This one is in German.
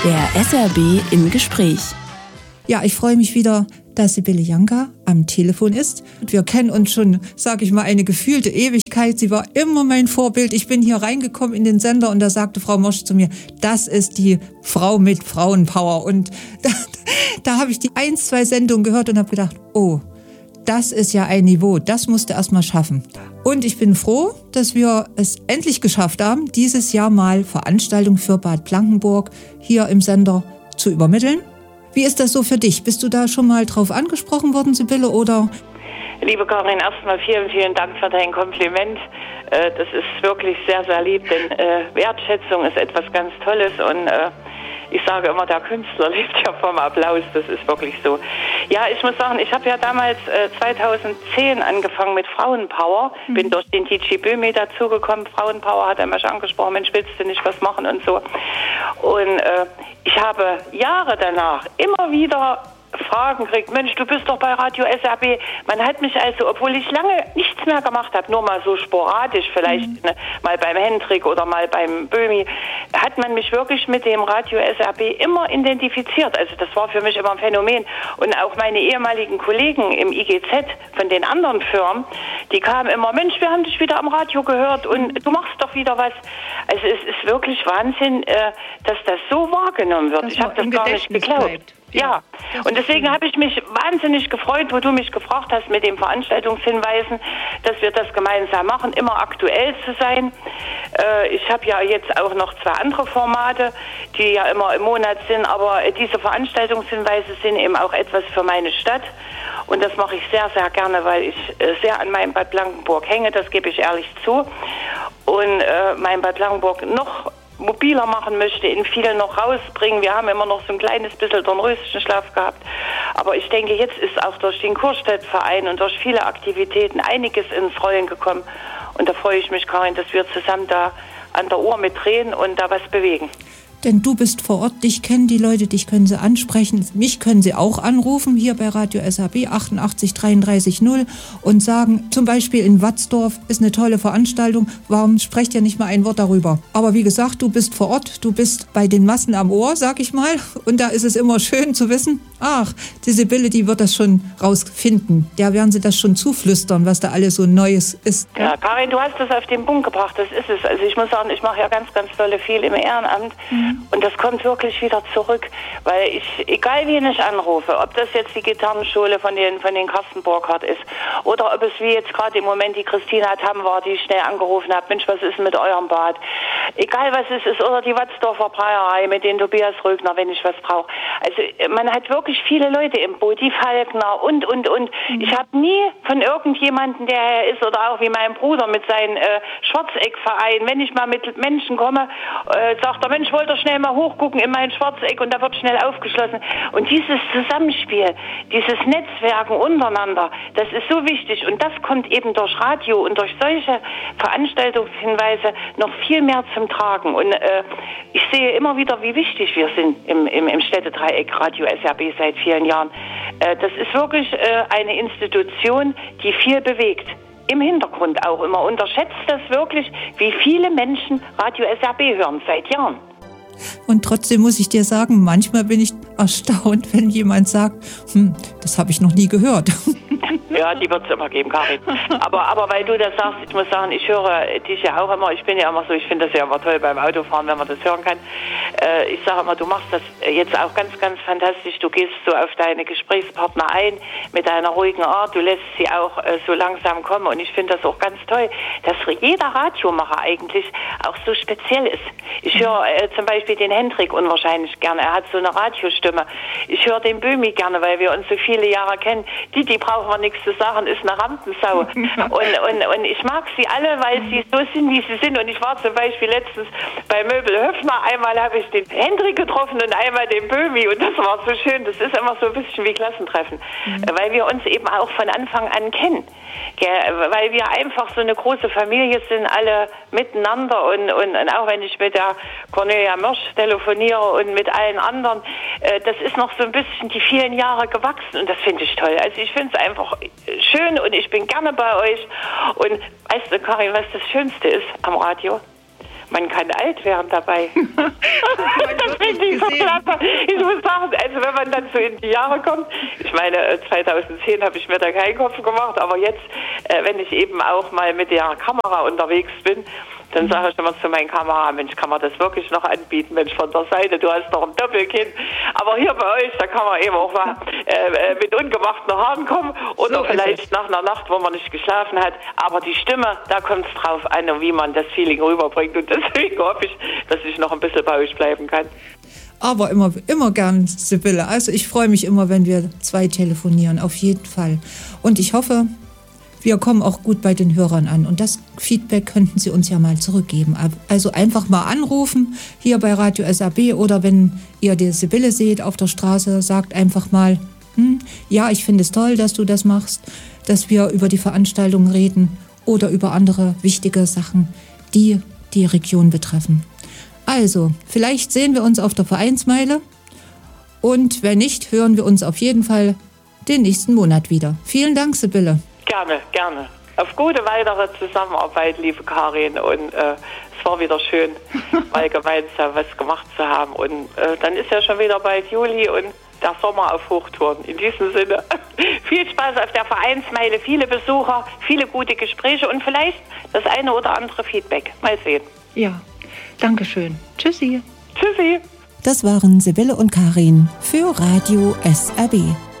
Der SRB im Gespräch. Ja, ich freue mich wieder, dass Sibylle Janka am Telefon ist. Wir kennen uns schon, sage ich mal, eine gefühlte Ewigkeit. Sie war immer mein Vorbild. Ich bin hier reingekommen in den Sender und da sagte Frau Mosch zu mir, das ist die Frau mit Frauenpower. Und da habe ich die 1-2 Sendungen gehört und habe gedacht, oh, das ist ja ein Niveau, das musst du erst mal schaffen. Und ich bin froh, dass wir es endlich geschafft haben, dieses Jahr mal Veranstaltungen für Bad Blankenburg hier im Sender zu übermitteln. Wie ist das so für dich? Bist du da schon mal drauf angesprochen worden, Sibylle, oder? Liebe Karin, erstmal vielen Dank für dein Kompliment. Das ist wirklich sehr, sehr lieb, denn Wertschätzung ist etwas ganz Tolles und ich sage immer, der Künstler lebt ja vom Applaus, das ist wirklich so. Ja, ich muss sagen, ich habe ja damals 2010 angefangen mit Frauenpower, bin durch den DJ Böhmi dazugekommen. Frauenpower hat er mich angesprochen, Mensch, willst du nicht was machen und so. Und ich habe Jahre danach immer wieder Fragen kriegt, Mensch, du bist doch bei Radio SRB. Man hat mich also, obwohl ich lange nichts mehr gemacht habe, nur mal so sporadisch, vielleicht mal beim Hendrik oder mal beim Böhmi, hat man mich wirklich mit dem Radio SRB immer identifiziert. Also das war für mich immer ein Phänomen. Und auch meine ehemaligen Kollegen im IGZ von den anderen Firmen, die kamen immer, Mensch, wir haben dich wieder am Radio gehört und du machst doch wieder was. Also es ist wirklich Wahnsinn, dass das so wahrgenommen wird. Ich habe das gar nicht geglaubt. Ja, und deswegen habe ich mich wahnsinnig gefreut, wo du mich gefragt hast mit den Veranstaltungshinweisen, dass wir das gemeinsam machen, immer aktuell zu sein. Ich habe ja jetzt auch noch 2 andere Formate, die ja immer im Monat sind, aber diese Veranstaltungshinweise sind eben auch etwas für meine Stadt. Und das mache ich sehr, sehr gerne, weil ich sehr an meinem Bad Blankenburg hänge, das gebe ich ehrlich zu. Und mein Bad Blankenburg noch mobiler machen möchte, in viele noch rausbringen. Wir haben immer noch so ein kleines bisschen Dornröschenschlaf gehabt. Aber ich denke, jetzt ist auch durch den Kurstädtverein und durch viele Aktivitäten einiges ins Rollen gekommen. Und da freue ich mich, Karin, dass wir zusammen da an der Uhr mitdrehen und da was bewegen. Denn du bist vor Ort, dich kennen die Leute, dich können sie ansprechen. Mich können sie auch anrufen, hier bei Radio SRB 88 33 0 und sagen, zum Beispiel in Watzdorf ist eine tolle Veranstaltung, warum sprecht ihr nicht mal ein Wort darüber? Aber wie gesagt, du bist vor Ort, du bist bei den Massen am Ohr, sag ich mal. Und da ist es immer schön zu wissen, ach, die Sibylle, die wird das schon rausfinden. Der werden sie das schon zuflüstern, was da alles so Neues ist. Ja, Karin, du hast das auf den Punkt gebracht, das ist es. Also ich muss sagen, ich mache ja ganz tolle viel im Ehrenamt. Und das kommt wirklich wieder zurück, weil ich, egal wen ich anrufe, ob das jetzt die Gitarrenschule von den Carsten Burkhardt ist oder ob es wie jetzt gerade im Moment die Christina Tamm war, die ich schnell angerufen habe, Mensch, was ist mit eurem Bad? Egal was es ist, oder die Watzdorfer Breierei mit den Tobias Rögner, wenn ich was brauche. Also man hat wirklich viele Leute im Boot, die Falkner und. Ich habe nie von irgendjemandem, der ist, oder auch wie mein Bruder mit seinem Schwarzeckverein, wenn ich mal mit Menschen komme, sagt der Mensch, wollte schnell mal hochgucken in mein Schwarzeck und da wird schnell aufgeschlossen. Und dieses Zusammenspiel, dieses Netzwerken untereinander, das ist so wichtig und das kommt eben durch Radio und durch solche Veranstaltungshinweise noch viel mehr zum Tragen. Und ich sehe immer wieder, wie wichtig wir sind im Städtedreieck Radio SRB seit vielen Jahren. Das ist wirklich eine Institution, die viel bewegt. Im Hintergrund auch immer. Unterschätzt das wirklich, wie viele Menschen Radio SRB hören seit Jahren. Und trotzdem muss ich dir sagen, manchmal bin ich erstaunt, wenn jemand sagt, das habe ich noch nie gehört. Ja, die wird es immer geben, Karin. Aber weil du das sagst, ich muss sagen, ich höre dich ja auch immer, ich bin ja immer so, ich finde das ja immer toll beim Autofahren, wenn man das hören kann. Ich sage immer, du machst das jetzt auch ganz fantastisch. Du gehst so auf deine Gesprächspartner ein mit deiner ruhigen Art. Du lässt sie auch so langsam kommen. Und ich finde das auch ganz toll, dass jeder Radiomacher eigentlich auch so speziell ist. Ich höre zum Beispiel den Hendrik unwahrscheinlich gerne. Er hat so eine Radiostimme. Ich höre den Böhmi gerne, weil wir uns so viele Jahre kennen. Die brauchen wir nichts zu sagen, ist eine Rampensau. Und ich mag sie alle, weil sie so sind, wie sie sind. Und ich war zum Beispiel letztens bei Möbel Höfner. Einmal habe ich den Hendrik getroffen und einmal den Böhmi. Und das war so schön. Das ist immer so ein bisschen wie Klassentreffen. Weil wir uns eben auch von Anfang an kennen. Weil wir einfach so eine große Familie sind, alle miteinander. Und auch wenn ich mit der Cornelia Mörsch telefoniere und mit allen anderen, das ist noch so ein bisschen die vielen Jahre gewachsen. Und das finde ich toll. Also ich finde es einfach schön und ich bin gerne bei euch. Und weißt du, Karin, was das Schönste ist am Radio? Man kann alt werden dabei. Das finde ich so klasse. Ich muss sagen, also wenn man dann so in die Jahre kommt, ich meine, 2010 habe ich mir da keinen Kopf gemacht, aber jetzt, wenn ich eben auch mal mit der Kamera unterwegs bin, dann sage ich immer zu meinem Kamera, Mensch, kann man das wirklich noch anbieten? Mensch, von der Seite, du hast noch ein Doppelkinn. Aber hier bei euch, da kann man eben auch mal mit ungemachten Haaren kommen oder so vielleicht nach einer Nacht, wo man nicht geschlafen hat. Aber die Stimme, da kommt es drauf an, wie man das Feeling rüberbringt. Und deswegen hoffe ich, dass ich noch ein bisschen bei euch bleiben kann. Aber immer gern, Sibylle. Also ich freue mich immer, wenn wir 2 telefonieren, auf jeden Fall. Und ich hoffe, wir kommen auch gut bei den Hörern an. Und das Feedback könnten Sie uns ja mal zurückgeben. Also einfach mal anrufen hier bei Radio SAB oder wenn ihr die Sibylle seht auf der Straße, sagt einfach mal, ja, ich finde es toll, dass du das machst, dass wir über die Veranstaltung reden oder über andere wichtige Sachen, die die Region betreffen. Also, vielleicht sehen wir uns auf der Vereinsmeile und wenn nicht, hören wir uns auf jeden Fall den nächsten Monat wieder. Vielen Dank, Sibylle. Gerne, gerne. Auf gute weitere Zusammenarbeit, liebe Karin. Und es war wieder schön, mal gemeinsam was gemacht zu haben. Und dann ist ja schon wieder bald Juli und der Sommer auf Hochtouren. In diesem Sinne, viel Spaß auf der Vereinsmeile, viele Besucher, viele gute Gespräche und vielleicht das eine oder andere Feedback. Mal sehen. Ja, danke schön. Tschüssi. Tschüssi. Das waren Sibylle und Karin für Radio SAB.